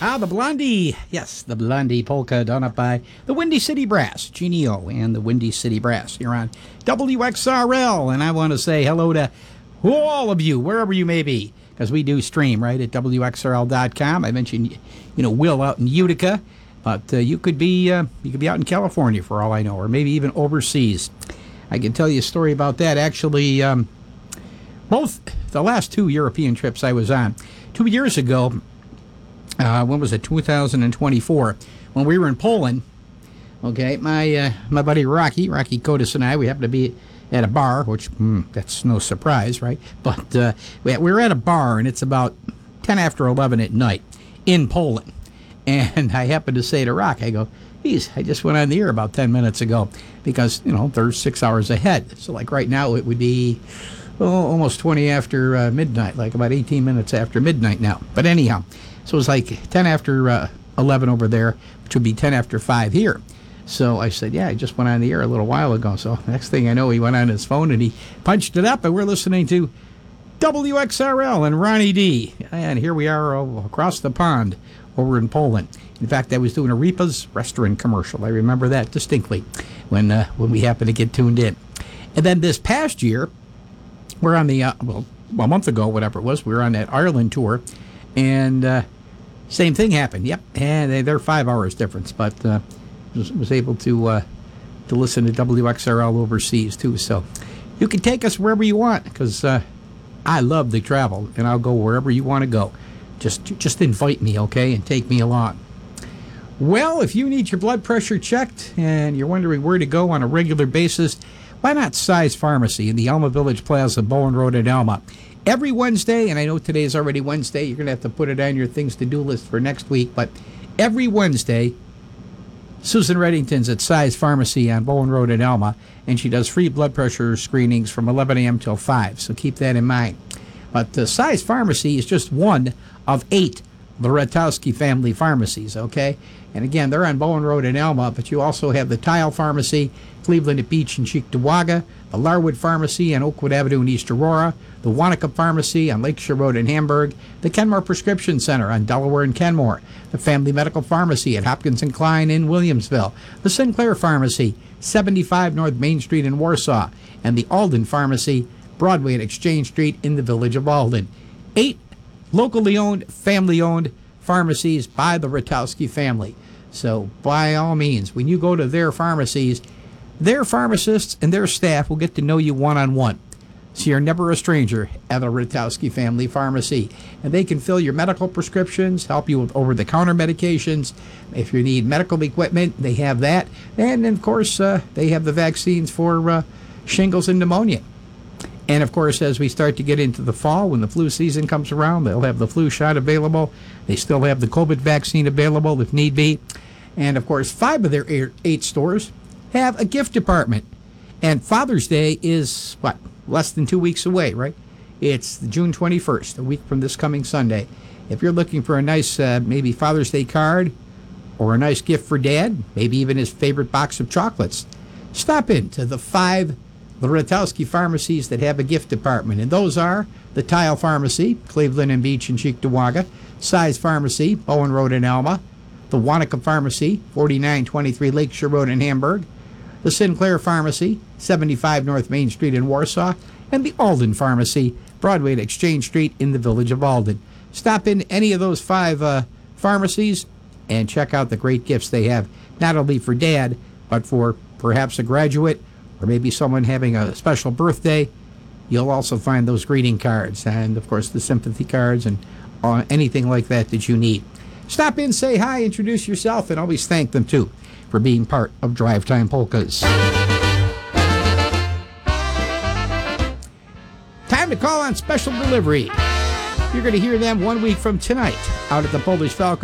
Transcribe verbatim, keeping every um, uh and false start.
Ah, the Blondie. Yes, the Blondie polka done up by the Windy City Brass, Genio and the Windy City Brass here on W X R L. And I want to say hello to all of you, wherever you may be, because we do stream, right, at W X R L dot com. I mentioned, you know, Will out in Utica, but uh, you could be uh, you could be out in California for all I know, or maybe even overseas. I can tell you a story about that. Actually, um, both the last two European trips I was on, two years ago, Uh, when was it? two thousand twenty-four. When we were in Poland, okay, my uh, my buddy Rocky, Rocky Kotis and I, we happened to be at a bar, which, mm, that's no surprise, right? But uh, we, we were at a bar, and it's about ten after eleven at night in Poland. And I happened to say to Rock, I go, geez, I just went on the air about ten minutes ago because, you know, they're six hours ahead. So, like, right now it would be oh, almost twenty after uh, midnight, like about eighteen minutes after midnight now. But anyhow, so it was like ten after uh, eleven over there, which would be ten after five here. So I said, yeah, I just went on the air a little while ago. So next thing I know, he went on his phone and he punched it up, and we're listening to W X R L and Ronnie D. And here we are uh, across the pond over in Poland. In fact, I was doing a Ripa's restaurant commercial. I remember that distinctly when uh, when we happened to get tuned in. And then this past year, we're on the, uh, well, a month ago, whatever it was, we were on that Ireland tour. And uh, same thing happened. Yep, and they, they're five hours difference, but uh, was, was able to uh, to listen to W X R L overseas too. So you can take us wherever you want, because uh, I love to travel, and I'll go wherever you want to go. Just just invite me, okay, and take me along. Well, if you need your blood pressure checked and you're wondering where to go on a regular basis, why not Size Pharmacy in the Elma Village Plaza, Bowen Road in Elma? Every Wednesday, and I know today is already Wednesday, you're going to have to put it on your things to do list for next week, but every Wednesday, Susan Reddington's at Size Pharmacy on Bowen Road in Elma, and she does free blood pressure screenings from eleven a.m. till five, so keep that in mind. But uh, Size Pharmacy is just one of eight the Ratowski family pharmacies, okay? And again, they're on Bowen Road in Elma, but you also have the Tile Pharmacy, Cleveland at Beach and Cheektowaga, the Larwood Pharmacy on Oakwood Avenue in East Aurora, the Wanaka Pharmacy on Lakeshore Road in Hamburg, the Kenmore Prescription Center on Delaware and Kenmore, the Family Medical Pharmacy at Hopkins and Klein in Williamsville, the Sinclair Pharmacy, seventy-five North Main Street in Warsaw, and the Alden Pharmacy, Broadway at Exchange Street in the village of Alden. Eight locally owned, family-owned pharmacies by the Ratowski family. So by all means, when you go to their pharmacies, their pharmacists and their staff will get to know you one-on-one. So you're never a stranger at a Ratowski family pharmacy. And they can fill your medical prescriptions, help you with over-the-counter medications. If you need medical equipment, they have that. And, of course, uh, they have the vaccines for uh, shingles and pneumonia. And, of course, as we start to get into the fall, when the flu season comes around, they'll have the flu shot available. They still have the COVID vaccine available if need be. And, of course, five of their eight stores have a gift department. And Father's Day is, what, less than two weeks away, right? It's June twenty-first, a week from this coming Sunday. If you're looking for a nice, uh, maybe Father's Day card or a nice gift for Dad, maybe even his favorite box of chocolates, stop in to the five the Ratowski pharmacies that have a gift department. And those are the Tile Pharmacy, Cleveland and Beach and Cheektowaga, Size Pharmacy, Bowen Road in Elma, the Wanaka Pharmacy, forty-nine twenty-three Lakeshore Road in Hamburg, the Sinclair Pharmacy, seventy-five North Main Street in Warsaw, and the Alden Pharmacy, Broadway at Exchange Street in the village of Alden. Stop in any of those five uh, pharmacies and check out the great gifts they have, not only for Dad, but for perhaps a graduate or maybe someone having a special birthday. You'll also find those greeting cards and, of course, the sympathy cards and uh, anything like that that you need. Stop in, say hi, introduce yourself, and always thank them, too, for being part of Drive Time Polkas. Time to call on special delivery. You're going to hear them one week from tonight out at the Polish Falcon